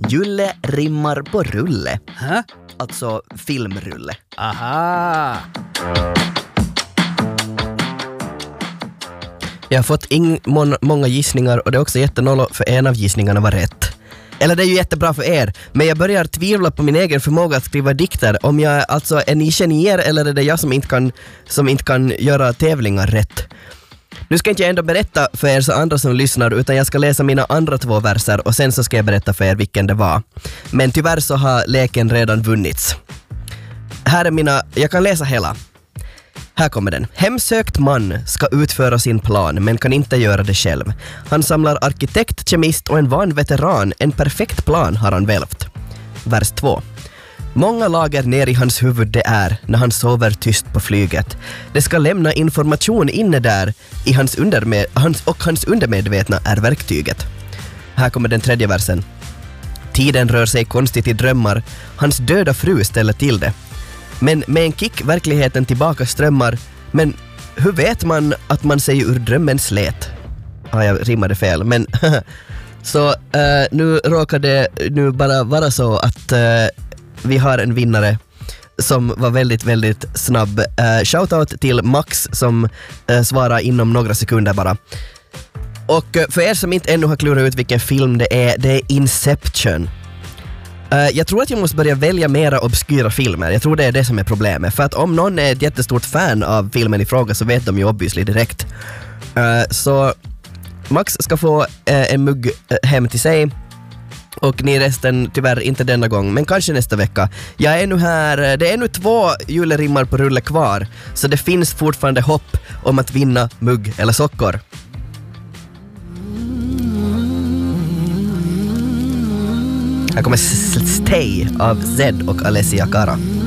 Julle rimmar på rulle. Hä? Alltså filmrulle. Aha! Jag har fått många gissningar och det är också jättenollo för en av gissningarna var rätt. Eller det är ju jättebra för er, men jag börjar tvivla på min egen förmåga att skriva dikter. Om jag alltså är ni genier eller är det jag som inte kan göra tävlingar rätt? Nu ska inte jag ändå berätta för er så andra som lyssnar, utan jag ska läsa mina andra 2 verser och sen så ska jag berätta för er vilken det var. Men tyvärr så har leken redan vunnits. Här är jag kan läsa hela. Här kommer den. Hemsökt man ska utföra sin plan men kan inte göra det själv. Han samlar arkitekt, kemist och en van veteran. En perfekt plan har han välvt. Vers 2. Många lager ner i hans huvud det är när han sover tyst på flyget. Det ska lämna information inne där i hans undermedvetna är verktyget. Här kommer den 3:e versen. Tiden rör sig konstigt i drömmar. Hans döda fru ställer till det. Men med en kick verkligheten tillbaka strömmar. Men hur vet man att man sig ur drömmen slet? Jag rimmade fel, men så nu råkar det nu bara vara så att vi har en vinnare som var väldigt, väldigt snabb. Shoutout till Max som svarar inom några sekunder bara. Och för er som inte ännu har klurat ut vilken film det är Inception. Jag tror att jag måste börja välja mera obskyra filmer. Jag tror det är det som är problemet. För att om någon är ett jättestort fan av filmen i fråga så vet de ju obviously direkt. Så Max ska få en mugg hem till sig. Och ni resten tyvärr inte denna gång, men kanske nästa vecka. Jag är nu här, det är ännu 2 julerimmar på rulle kvar. Så det finns fortfarande hopp om att vinna mugg eller sockor. Här kommer Stay av Zed och Alessia Cara.